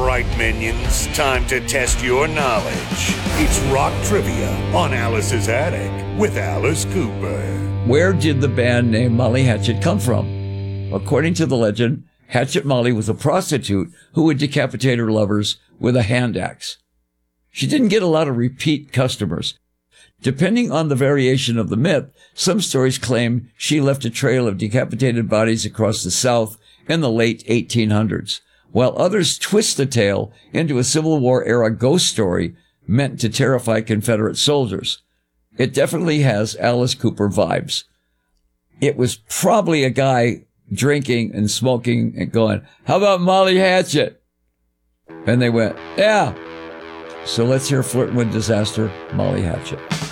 right, minions. Time to test your knowledge. It's Rock Trivia on Alice's Attic with Alice Cooper. Where did the band name Molly Hatchet come from? According to the legend, Hatchet Molly was a prostitute who would decapitate her lovers with a hand axe. She didn't get a lot of repeat customers. Depending on the variation of the myth, some stories claim she left a trail of decapitated bodies across the South in the late 1800s, while others twist the tale into a Civil War-era ghost story meant to terrify Confederate soldiers. It definitely has Alice Cooper vibes. It was probably a guy drinking and smoking and going, "How about Molly Hatchet?" And they went, "Yeah." So let's hear Flirting with Disaster, Molly Hatchet.